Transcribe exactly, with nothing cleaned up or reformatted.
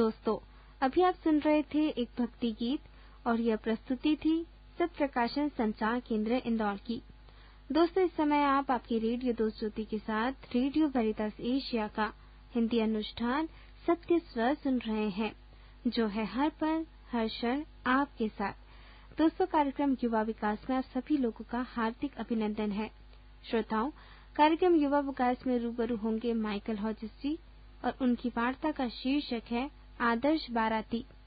दोस्तों, अभी आप सुन रहे थे एक भक्ति गीत और यह प्रस्तुति थी सत्य प्रकाशन संचार केंद्र इंदौर की। दोस्तों, इस समय आप आपकी रेडियो दोस्त ज्योति के साथ रेडियो वेरितास एशिया का हिंदी अनुष्ठान सत्य स्वर सुन रहे हैं, जो है हर पल हर क्षण आपके साथ। दोस्तों, कार्यक्रम युवा विकास में आप सभी लोगों का हार्दिक अभिनंदन है। श्रोताओं, कार्यक्रम युवा विकास में रूबरू होंगे माइकल हॉजिस जी और उनकी वार्ता का शीर्षक है आदर्श बाराती।